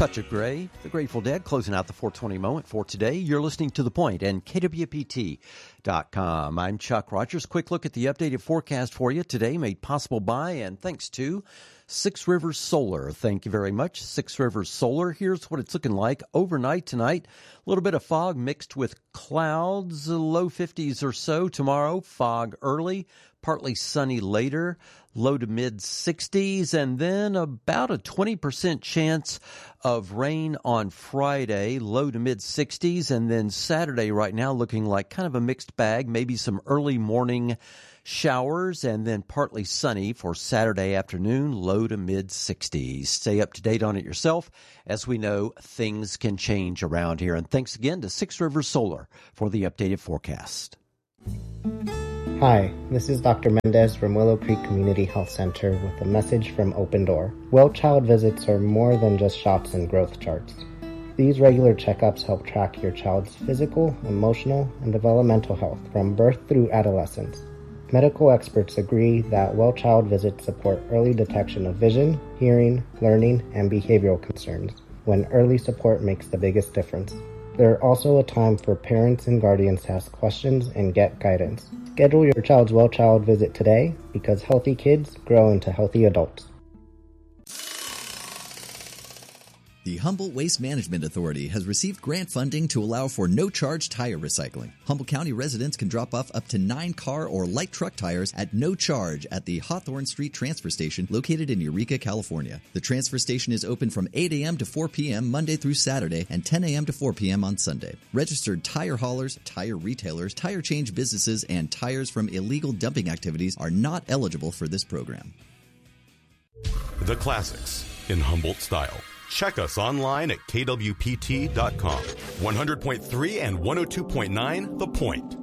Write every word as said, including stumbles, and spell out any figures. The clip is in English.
Touch of Grey, the Grateful Dead, closing out the four twenty moment for today. You're listening to The Point and K W P T dot com. I'm Chuck Rogers. Quick look at the updated forecast for you today, made possible by and thanks to Six Rivers Solar. Thank you very much, Six Rivers Solar. Here's what it's looking like overnight tonight. A little bit of fog mixed with clouds, low fifties or so. Tomorrow, fog early, partly sunny later, low to mid sixties, and then about a twenty percent chance of rain on Friday, low to mid sixties, and then Saturday right now looking like kind of a mixed bag, maybe some early morning showers, and then partly sunny for Saturday afternoon, low to mid sixties. Stay up to date on it yourself. As we know, things can change around here. And thanks again to Six Rivers Solar for the updated forecast. Hi, this is Doctor Mendez from Willow Creek Community Health Center with a message from Open Door. Well child visits are more than just shots and growth charts. These regular checkups help track your child's physical, emotional, and developmental health from birth through adolescence. Medical experts agree that well child visits support early detection of vision, hearing, learning, and behavioral concerns, when early support makes the biggest difference. They're also a time for parents and guardians to ask questions and get guidance. Schedule your child's well child visit today, because healthy kids grow into healthy adults. The Humboldt Waste Management Authority has received grant funding to allow for no-charge tire recycling. Humboldt County residents can drop off up to nine car or light truck tires at no charge at the Hawthorne Street Transfer Station located in Eureka, California. The transfer station is open from eight a.m. to four p.m. Monday through Saturday and ten a.m. to four p.m. on Sunday. Registered tire haulers, tire retailers, tire change businesses, and tires from illegal dumping activities are not eligible for this program. The classics in Humboldt style. Check us online at K W P T dot com. one hundred point three and one oh two point nine The Point.